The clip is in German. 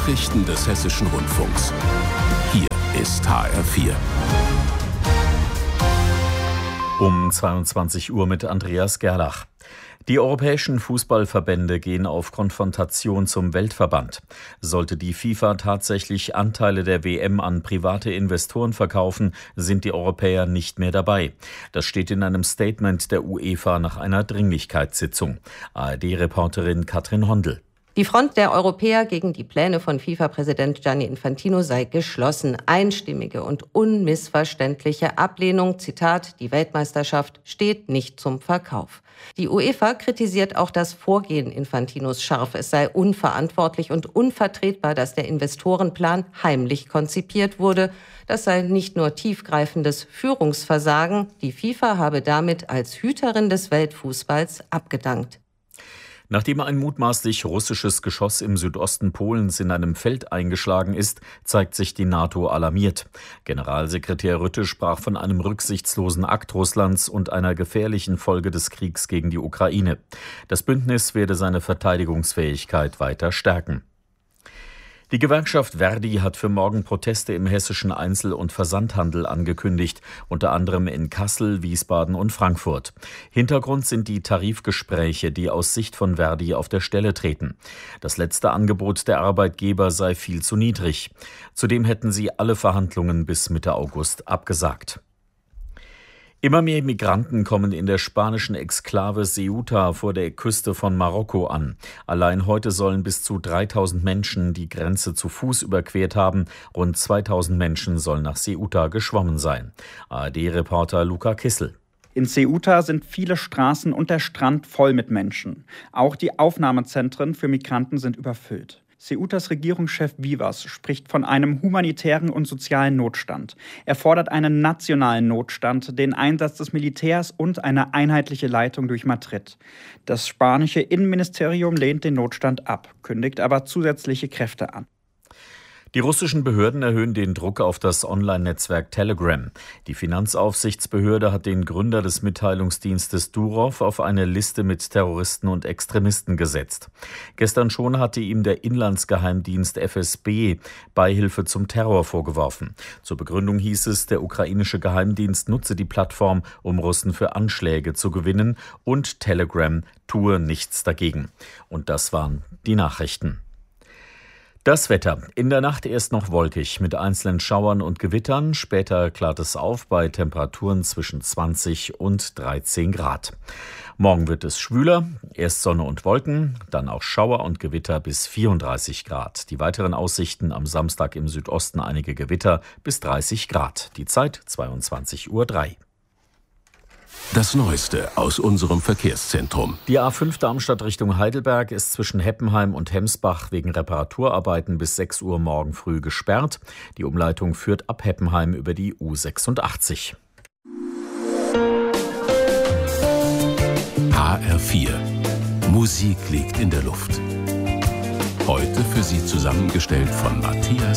Nachrichten des Hessischen Rundfunks. Hier ist HR4. Um 22 Uhr mit Andreas Gerlach. Die europäischen Fußballverbände gehen auf Konfrontation zum Weltverband. Sollte die FIFA tatsächlich Anteile der WM an private Investoren verkaufen, sind die Europäer nicht mehr dabei. Das steht in einem Statement der UEFA nach einer Dringlichkeitssitzung. ARD-Reporterin Katrin Hondel. Die Front der Europäer gegen die Pläne von FIFA-Präsident Gianni Infantino sei geschlossen. Einstimmige und unmissverständliche Ablehnung, Zitat, die Weltmeisterschaft steht nicht zum Verkauf. Die UEFA kritisiert auch das Vorgehen Infantinos scharf. Es sei unverantwortlich und unvertretbar, dass der Investorenplan heimlich konzipiert wurde. Das sei nicht nur tiefgreifendes Führungsversagen. Die FIFA habe damit als Hüterin des Weltfußballs abgedankt. Nachdem ein mutmaßlich russisches Geschoss im Südosten Polens in einem Feld eingeschlagen ist, zeigt sich die NATO alarmiert. Generalsekretär Rutte sprach von einem rücksichtslosen Akt Russlands und einer gefährlichen Folge des Kriegs gegen die Ukraine. Das Bündnis werde seine Verteidigungsfähigkeit weiter stärken. Die Gewerkschaft Verdi hat für morgen Proteste im hessischen Einzel- und Versandhandel angekündigt, unter anderem in Kassel, Wiesbaden und Frankfurt. Hintergrund sind die Tarifgespräche, die aus Sicht von Verdi auf der Stelle treten. Das letzte Angebot der Arbeitgeber sei viel zu niedrig. Zudem hätten sie alle Verhandlungen bis Mitte August abgesagt. Immer mehr Migranten kommen in der spanischen Exklave Ceuta vor der Küste von Marokko an. Allein heute sollen bis zu 3000 Menschen die Grenze zu Fuß überquert haben. Rund 2000 Menschen sollen nach Ceuta geschwommen sein. ARD-Reporter Luca Kissel. In Ceuta sind viele Straßen und der Strand voll mit Menschen. Auch die Aufnahmezentren für Migranten sind überfüllt. Ceutas Regierungschef Vivas spricht von einem humanitären und sozialen Notstand. Er fordert einen nationalen Notstand, den Einsatz des Militärs und eine einheitliche Leitung durch Madrid. Das spanische Innenministerium lehnt den Notstand ab, kündigt aber zusätzliche Kräfte an. Die russischen Behörden erhöhen den Druck auf das Online-Netzwerk Telegram. Die Finanzaufsichtsbehörde hat den Gründer des Mitteilungsdienstes Durov auf eine Liste mit Terroristen und Extremisten gesetzt. Gestern schon hatte ihm der Inlandsgeheimdienst FSB Beihilfe zum Terror vorgeworfen. Zur Begründung hieß es, der ukrainische Geheimdienst nutze die Plattform, um Russen für Anschläge zu gewinnen, und Telegram tue nichts dagegen. Und das waren die Nachrichten. Das Wetter. In der Nacht erst noch wolkig mit einzelnen Schauern und Gewittern. Später klart es auf bei Temperaturen zwischen 20 und 13 Grad. Morgen wird es schwüler. Erst Sonne und Wolken, dann auch Schauer und Gewitter bis 34 Grad. Die weiteren Aussichten am Samstag im Südosten einige Gewitter bis 30 Grad. Die Zeit 22:03 Uhr. Das Neueste aus unserem Verkehrszentrum. Die A5 Darmstadt Richtung Heidelberg ist zwischen Heppenheim und Hemsbach wegen Reparaturarbeiten bis 6 Uhr morgen früh gesperrt. Die Umleitung führt ab Heppenheim über die U86. HR4. Musik liegt in der Luft. Heute für Sie zusammengestellt von Matthias